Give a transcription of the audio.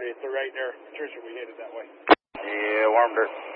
Marty. It's the right there. Patricia, we hit it that way. Yeah, warm dirt.